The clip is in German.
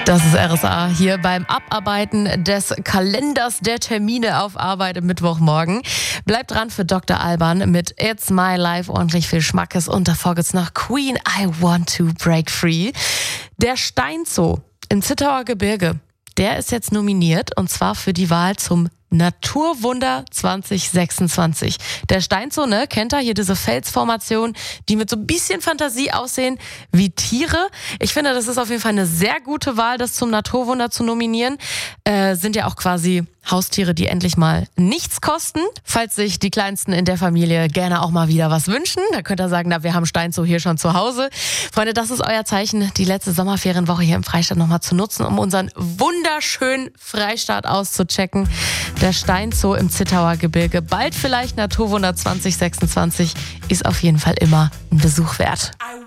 Das ist RSA hier beim Abarbeiten des Kalenders der Termine auf Arbeit am Mittwochmorgen. Bleibt dran für Dr. Alban mit It's My Life. Ordentlich viel Schmackes. Und davor geht's noch Queen, I Want to Break Free. Der Steinzoo im Zittauer Gebirge, der ist jetzt nominiert und zwar für die Wahl zum Naturwunder 2026. Der Steinzoo, kennt ihr hier diese Felsformation, die mit so ein bisschen Fantasie aussehen wie Tiere. Ich finde, das ist auf jeden Fall eine sehr gute Wahl, das zum Naturwunder zu nominieren. Sind ja auch quasi Haustiere, die endlich mal nichts kosten. Falls sich die Kleinsten in der Familie gerne auch mal wieder was wünschen, dann könnt ihr sagen, wir haben Steinzoo hier schon zu Hause. Freunde, das ist euer Zeichen, die letzte Sommerferienwoche hier im Freistaat nochmal zu nutzen, um unseren wunderschönen Freistaat auszuchecken. Der Steinzoo im Zittauer Gebirge, bald vielleicht Naturwunder 2026, ist auf jeden Fall immer ein Besuch wert.